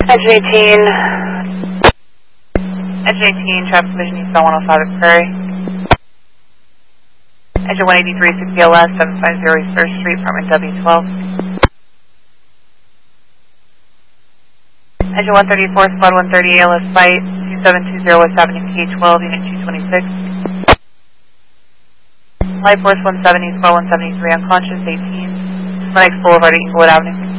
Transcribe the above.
Engine 18, traffic collision eastbound 105 at Prairie. Engine 183, 60 LS, 750 East 3rd Street, apartment W12. Engine 134, squad 130 ALS flight, 2720 West Avenue, PH12, unit 226. Light force 170, squad 173, unconscious, 18. Lennox Boulevard, Eastwood Avenue.